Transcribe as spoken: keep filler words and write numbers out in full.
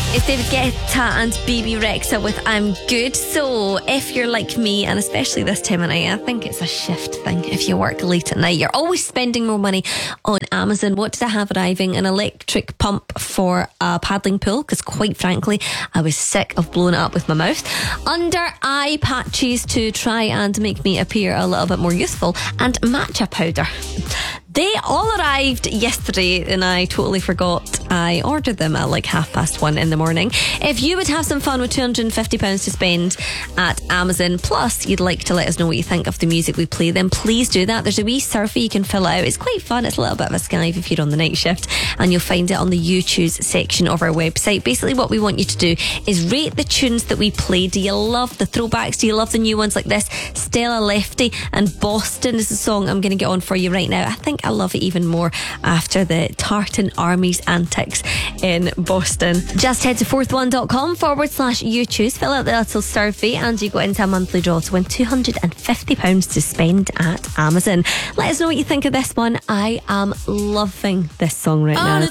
It's David Guetta and B B Rexa with I'm Good. So if you're like me, and especially this time of night, I think it's a shift thing. If you work late at night, you're always spending more money on Amazon. What did I have arriving? An electric pump for a paddling pool, because quite frankly, I was sick of blowing it up with my mouth. Under eye patches to try and make me appear a little bit more youthful, and matcha powder. They all arrived yesterday and I totally forgot I ordered them at like half past one in the morning. If you would have some fun with two hundred fifty pounds to spend at Amazon, plus you'd like to let us know what you think of the music we play, then please do that. There's a wee survey you can fill out. It's quite fun. It's a little bit of a Skype if you're on the night shift, and you'll find it on the You Choose section of our website. Basically what we want you to do is rate the tunes that we play. Do you love the throwbacks? Do you love the new ones like this? Stella Lefty and Boston is the song I'm going to get on for you right now. I think I love it even more after the Tartan Army's antics in Boston. Just head to fourth one.com forward slash you choose, fill out the little survey, and you go into a monthly draw to win two hundred fifty pounds to spend at Amazon. Let us know what you think of this one. I am loving this song right now.